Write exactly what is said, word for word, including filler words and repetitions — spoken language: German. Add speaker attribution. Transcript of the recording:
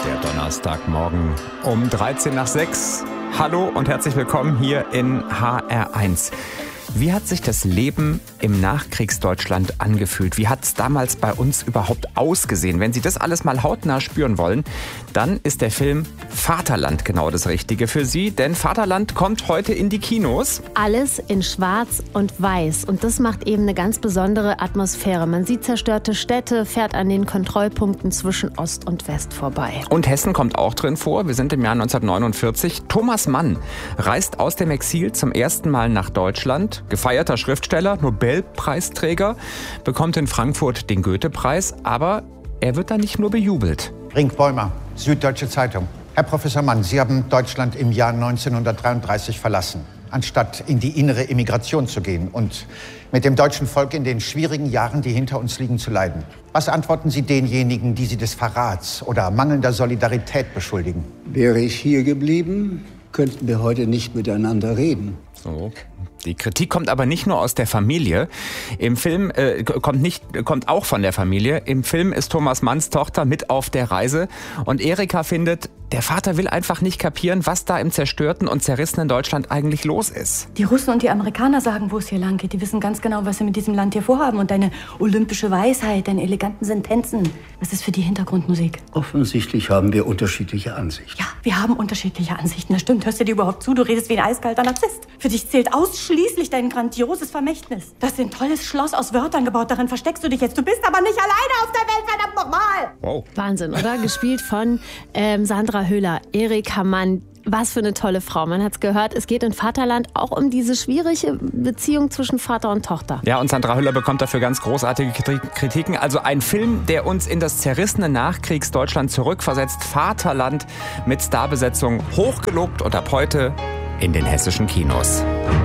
Speaker 1: Der Donnerstagmorgen um dreizehn nach sechs. Hallo und herzlich willkommen hier in H R eins. Wie hat sich das Leben im Nachkriegsdeutschland angefühlt? Wie hat es damals bei uns überhaupt ausgesehen? Wenn Sie das alles mal hautnah spüren wollen, dann ist der Film Vaterland genau das Richtige für Sie. Denn Vaterland kommt heute in die Kinos.
Speaker 2: Alles in Schwarz und Weiß. Und das macht eben eine ganz besondere Atmosphäre. Man sieht zerstörte Städte, fährt an den Kontrollpunkten zwischen Ost und West vorbei.
Speaker 1: Und Hessen kommt auch drin vor. Wir sind im Jahr neunzehnhundertneunundvierzig. Thomas Mann reist aus dem Exil zum ersten Mal nach Deutschland. Gefeierter Schriftsteller, Nobelpreisträger, bekommt in Frankfurt den Goethe-Preis, aber er wird da nicht nur bejubelt.
Speaker 3: Rink Bäumer, Süddeutsche Zeitung. Herr Professor Mann, Sie haben Deutschland im Jahr neunzehnhundertdreiunddreißig verlassen, anstatt in die innere Emigration zu gehen und mit dem deutschen Volk in den schwierigen Jahren, die hinter uns liegen, zu leiden. Was antworten Sie denjenigen, die Sie des Verrats oder mangelnder Solidarität beschuldigen?
Speaker 4: Wäre ich hier geblieben, könnten wir heute nicht miteinander reden.
Speaker 1: So. Die Kritik kommt aber nicht nur aus der Familie. Im Film äh, kommt nicht kommt auch von der Familie. Im Film ist Thomas Manns Tochter mit auf der Reise und Erika findet, der Vater will einfach nicht kapieren, was da im zerstörten und zerrissenen Deutschland eigentlich los ist.
Speaker 5: Die Russen und die Amerikaner sagen, wo es hier lang geht. Die wissen ganz genau, was sie mit diesem Land hier vorhaben. Und deine olympische Weisheit, deine eleganten Sentenzen, das ist für die Hintergrundmusik.
Speaker 4: Offensichtlich haben wir unterschiedliche Ansichten.
Speaker 5: Ja, wir haben unterschiedliche Ansichten. Das stimmt. Hörst du dir überhaupt zu? Du redest wie ein eiskalter Narzisst. Für dich zählt ausschließlich dein grandioses Vermächtnis. Das ist ein tolles Schloss aus Wörtern gebaut. Darin versteckst du dich jetzt. Du bist aber nicht alleine auf der Welt, verdammt nochmal.
Speaker 1: Wow.
Speaker 2: Wahnsinn, oder? Gespielt von ähm, Sandra Hüller, Erika Mann. Was für eine tolle Frau. Man hat es gehört, es geht in Vaterland auch um diese schwierige Beziehung zwischen Vater und Tochter.
Speaker 1: Ja, und Sandra Hüller bekommt dafür ganz großartige Kritiken. Also ein Film, der uns in das zerrissene Nachkriegsdeutschland zurückversetzt. Vaterland mit Starbesetzung, hochgelobt und ab heute in den hessischen Kinos.